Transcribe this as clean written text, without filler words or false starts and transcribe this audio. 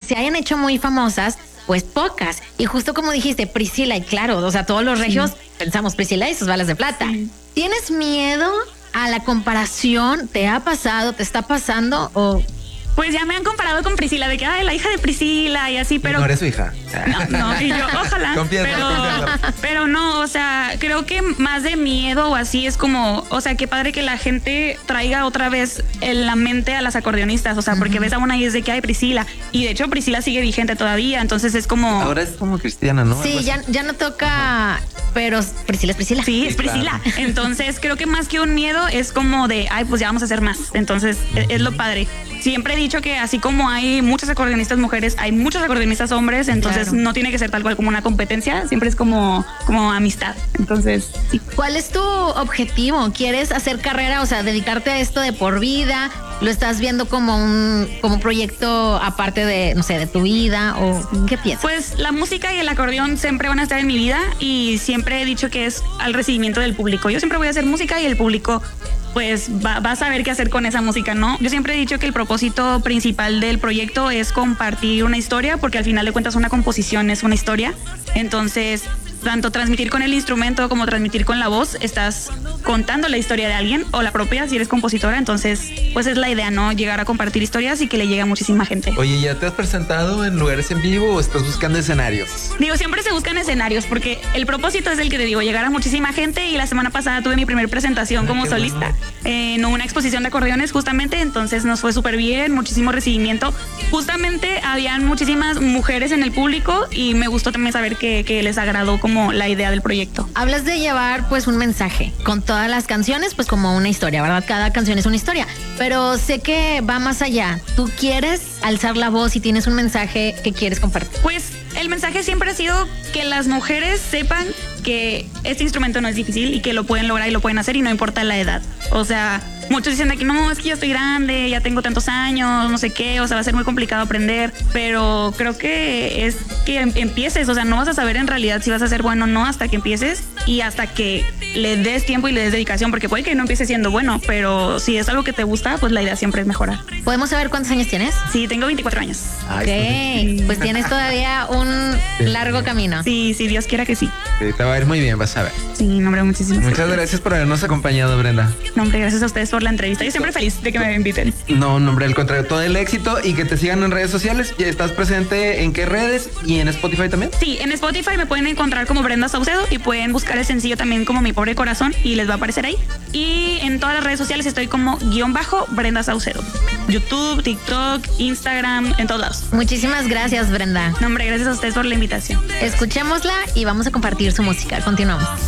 se hayan hecho muy famosas, pues pocas. Y justo como dijiste, Priscila, y claro, o sea, todos los regios pensamos Priscila y sus balas de plata. Sí. ¿Tienes miedo a la comparación? ¿Te ha pasado? ¿Te está pasando? ¿O Pues ya me han comparado con Priscila, de que, ay, la hija de Priscila y así, pero... No eres su hija. No, y yo, ojalá. Confiesa. Pero no, o sea, creo que más de miedo o así es como, o sea, qué padre que la gente traiga otra vez en la mente a las acordeonistas, o sea, porque ves a una y es de que hay Priscila, y de hecho Priscila sigue vigente todavía, entonces es como... Ahora es como cristiana, ¿no? sí, ya no toca, pero Priscila es Priscila. Sí, es Sí, claro. Priscila. Entonces creo que más que un miedo es como de, ay, pues ya vamos a hacer más. Entonces es lo padre. Siempre he dicho que así como hay muchas acordeonistas mujeres, hay muchos acordeonistas hombres, entonces Claro. no tiene que ser tal cual como una competencia, siempre es como amistad. Entonces, sí. ¿Cuál es tu objetivo? ¿Quieres hacer carrera, o sea, dedicarte a esto de por vida? ¿Lo estás viendo como un proyecto aparte de, no sé, de tu vida? ¿O qué piensas? Pues la música y el acordeón siempre van a estar en mi vida y siempre he dicho que es al recibimiento del público. Yo siempre voy a hacer música y el público pues va a saber qué hacer con esa música, ¿no? Yo siempre he dicho que el propósito principal del proyecto es compartir una historia, porque al final de cuentas una composición es una historia. Entonces, tanto transmitir con el instrumento como transmitir con la voz, estás contando la historia de alguien o la propia si eres compositora. Entonces, pues es la idea, ¿no? Llegar a compartir historias y que le llegue a muchísima gente. Oye, ¿ya te has presentado en lugares en vivo o estás buscando escenarios? Digo, siempre se buscan escenarios porque el propósito es el que te digo, llegar a muchísima gente, y la semana pasada tuve mi primer presentación como qué solista bueno. en una exposición de acordeones justamente, entonces nos fue súper bien, muchísimo recibimiento. Justamente habían muchísimas mujeres en el público y me gustó también saber que les agradó como la idea del proyecto. Hablas de llevar pues un mensaje con todas las canciones, pues como una historia, ¿verdad? Cada canción es una historia, pero sé que va más allá. Tú quieres alzar la voz y tienes un mensaje que quieres compartir. Pues el mensaje siempre ha sido que las mujeres sepan que este instrumento no es difícil y que lo pueden lograr y lo pueden hacer y no importa la edad. O sea, muchos dicen de que no, es que ya estoy grande, ya tengo tantos años, no sé qué, o sea, va a ser muy complicado aprender, pero creo que es que empieces, o sea, no vas a saber en realidad si vas a ser bueno o no hasta que empieces y hasta que le des tiempo y le des dedicación, porque puede que no empieces siendo bueno, pero si es algo que te gusta, pues la idea siempre es mejorar. ¿Podemos saber cuántos años tienes? Sí, tengo 24 años. Ok, pues tienes todavía un largo camino. Sí, si Dios quiera que sí. Sí, te va a ir muy bien, vas a ver. Sí, no, hombre, muchísimas Muchas gracias por habernos acompañado, Brenda. No, hombre, gracias a ustedes por la entrevista. Yo siempre feliz de que me inviten. No, hombre, al contrario, todo el éxito y que te sigan en redes sociales. ¿Ya estás presente en qué redes? ¿Y en Spotify también? Sí, en Spotify me pueden encontrar como Brenda Saucedo y pueden buscar el sencillo también como Mi Pobre Corazón y les va a aparecer ahí. Y en todas las redes sociales estoy como _Brenda Saucedo. YouTube, TikTok, Instagram, en todos lados. Muchísimas gracias, Brenda. No, hombre, gracias a ustedes por la invitación. Escuchémosla y vamos a compartir su música. Continuamos.